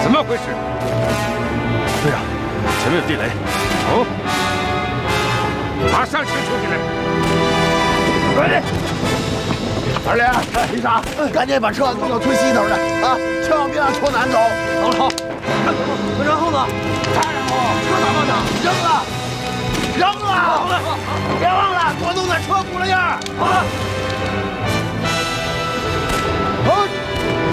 怎么回事？队长，前面有地雷。哦，马上伸出去来。快点！二连、李傻，赶紧把车弄到村西头来啊！千万别让车南走。好。然后呢？再然后车咋办呢？扔了！好了，别忘了多弄点车轱辘样。好了。